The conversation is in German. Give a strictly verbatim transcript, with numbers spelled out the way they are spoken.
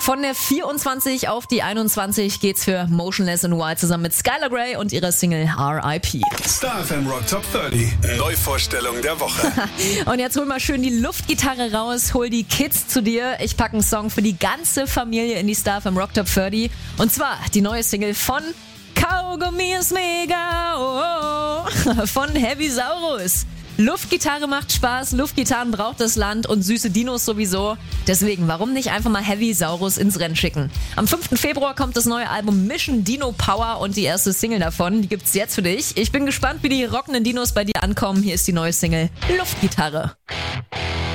Von der vierundzwanzig auf die einundzwanzig geht's für Motionless in White zusammen mit Skylar Grey und ihrer Single R I P. Star F M Rock Top dreißig. Neuvorstellung der Woche. Und jetzt hol mal schön die Luftgitarre raus, hol die Kids zu dir. Ich packe einen Song für die ganze Familie in die Star F M Rock Top dreißig. Und zwar die neue Single von Kaugummi ist mega, oh, oh, von Heavy Saurus. Luftgitarre macht Spaß, Luftgitarren braucht das Land und süße Dinos sowieso. Deswegen, warum nicht einfach mal Heavy Saurus ins Rennen schicken? Am fünften Februar kommt das neue Album Mission Dino Power und die erste Single davon, die gibt's jetzt für dich. Ich bin gespannt, wie die rockenden Dinos bei dir ankommen. Hier ist die neue Single Luftgitarre.